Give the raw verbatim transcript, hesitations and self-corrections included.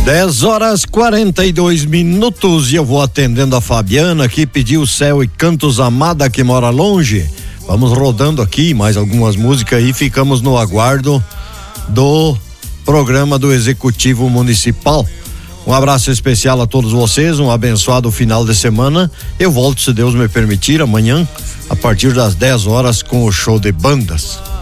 dez horas quarenta e dois minutos e eu vou atendendo a Fabiana que pediu Céu e Cantos Amada que mora longe. Vamos rodando aqui mais algumas músicas e ficamos no aguardo do programa do Executivo Municipal. Um abraço especial a todos vocês, um abençoado final de semana. Eu volto, se Deus me permitir, amanhã, a partir das dez horas, com o show de bandas.